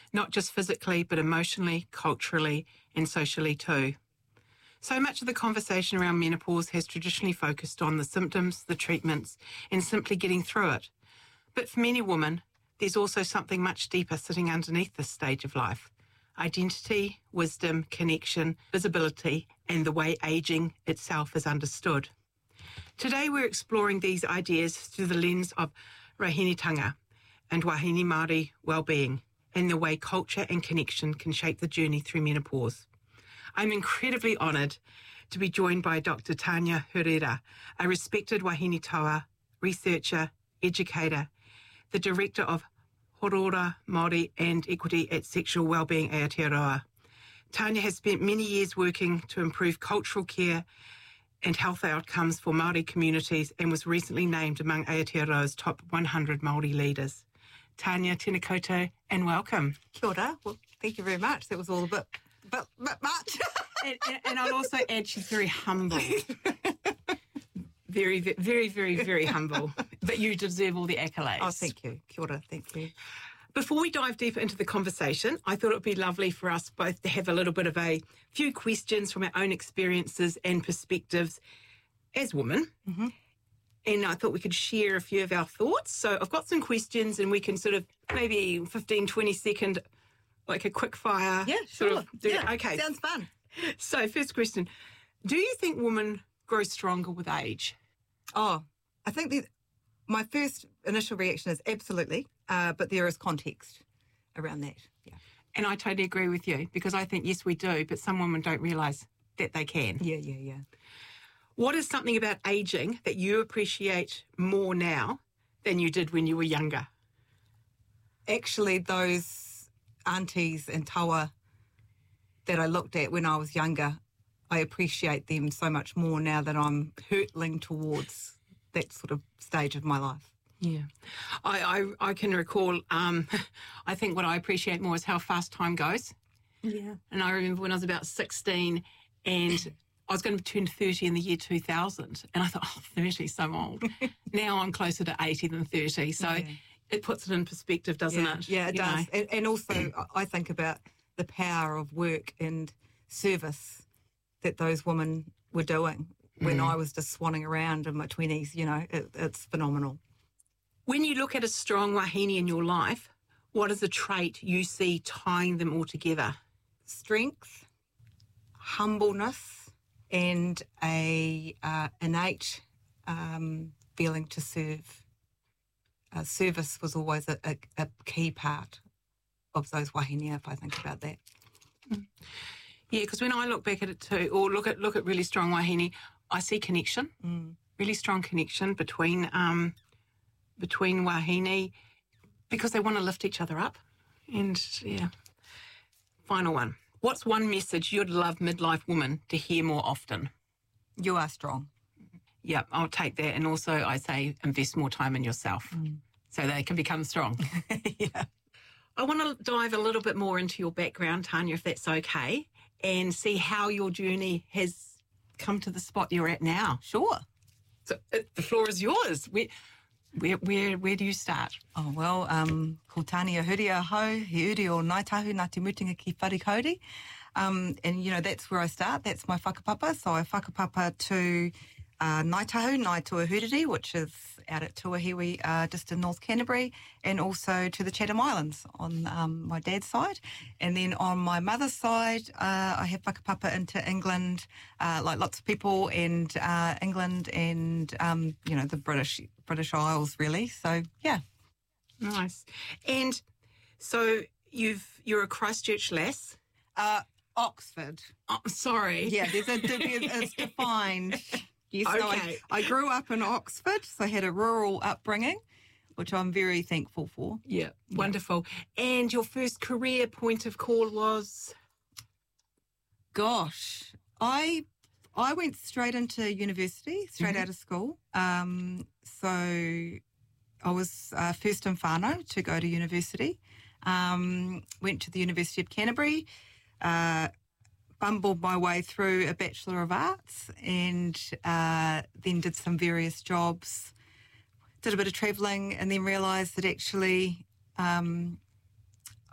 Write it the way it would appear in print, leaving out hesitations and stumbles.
not just physically, but emotionally, culturally, and socially too. So much of the conversation around menopause has traditionally focused on the symptoms, the treatments, and simply getting through it. But for many women, there's also something much deeper sitting underneath this stage of life. Identity, wisdom, connection, visibility, and the way ageing itself is understood. Today we're exploring these ideas through the lens of Rahinitanga and Wahine Māori well-being and the way culture and connection can shape the journey through menopause. I'm incredibly honoured to be joined by Dr. Tania Herrera, a respected Wahine Toa, researcher, educator, the director of Horora Māori and Equity at Sexual Wellbeing Aotearoa. Tania has spent many years working to improve cultural care and health outcomes for Māori communities and was recently named among Aotearoa's top 100 Māori leaders. Tania, tēnā koutou, and welcome. Kia ora. Well, thank you very much. That was all a bit much. and I'll also add she's very humble. Very, very, very, very humble. But you deserve all the accolades. Oh, thank you. Kia ora, thank you. Before we dive deeper into the conversation, I thought it would be lovely for us both to have a little bit of a few questions from our own experiences and perspectives as women. Mm-hmm. And I thought we could share a few of our thoughts. So I've got some questions and we can sort of maybe 15, 20 second, like a quick fire. Yeah, sure. Sort of do that. Okay. Sounds fun. So first question, do you think women grow stronger with age? Oh, I think my first initial reaction is absolutely, but there is context around that. Yeah. And I totally agree with you because I think, yes, we do, but some women don't realise that they can. Yeah. What is something about ageing that you appreciate more now than you did when you were younger? Actually, those aunties and taua that I looked at when I was younger, I appreciate them so much more now that I'm hurtling towards that sort of stage of my life. Yeah. I can recall, I think what I appreciate more is how fast time goes. Yeah. And I remember when I was about 16 and I was going to turn 30 in the year 2000 and I thought, 30 is so old. Now I'm closer to 80 than 30. So it puts it in perspective, doesn't it? Yeah, it does. And also I think about the power of work and service that those women were doing when I was just swanning around in my 20s, it's phenomenal. When you look at a strong wahine in your life, what is a trait you see tying them all together? Strength, humbleness, and a innate feeling to serve. Service was always a key part of those wahine, if I think about that. Yeah, because when I look back at it too, or look at really strong wahine, I see connection, really strong connection between wahine because they want to lift each other up. And, final one. What's one message you'd love midlife women to hear more often? You are strong. Yeah, I'll take that. And also I say invest more time in yourself so they can become strong. Yeah. I want to dive a little bit more into your background, Tania, if that's okay, and see how your journey has come to the spot you're at now. Sure. So the floor is yours. Where do you start? Oh, well, ko Tania Herrera hau, he uri o Ngāi Tahu, Ngāti Mutinga ki Wharikauri. And, that's where I start. That's my whakapapa. So I whakapapa to Ngāi Tahu, Ngāi Tuahuriri, which is out at Tuahiwi, just in North Canterbury, and also to the Chatham Islands on my dad's side. And then on my mother's side, I have whakapapa into England, like lots of people, and England and, the British Isles, really. So, yeah. Nice. And so you're a Christchurch lass? Oxford. Oh, sorry. Yeah, it's defined. Yes, okay. No, I grew up in Oxford, so I had a rural upbringing, which I'm very thankful for. Yeah, wonderful. And your first career point of call was? Gosh, I went straight into university, straight out of school. So I was first in whānau to go to university. Went to the University of Canterbury, bumbled my way through a Bachelor of Arts and then did some various jobs, did a bit of travelling and then realised that actually